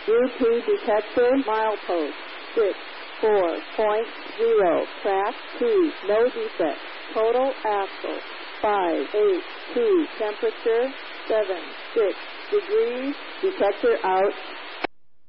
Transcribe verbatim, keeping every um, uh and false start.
Due to detector milepost six four point zero, track two, no defect. Total axle five eight two, temperature seven six degrees. Detector out.